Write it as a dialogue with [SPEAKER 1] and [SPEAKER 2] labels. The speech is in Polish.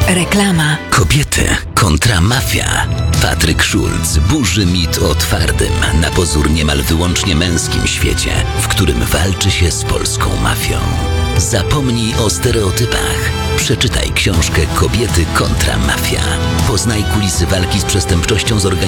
[SPEAKER 1] Reklama.
[SPEAKER 2] Kobiety kontra mafia. Patryk Schulz burzy mit o twardym, na pozór niemal wyłącznie męskim świecie, w którym walczy się z polską mafią. Zapomnij o stereotypach. Przeczytaj książkę Kobiety kontra mafia. Poznaj kulisy walki z przestępczością zorganizowaną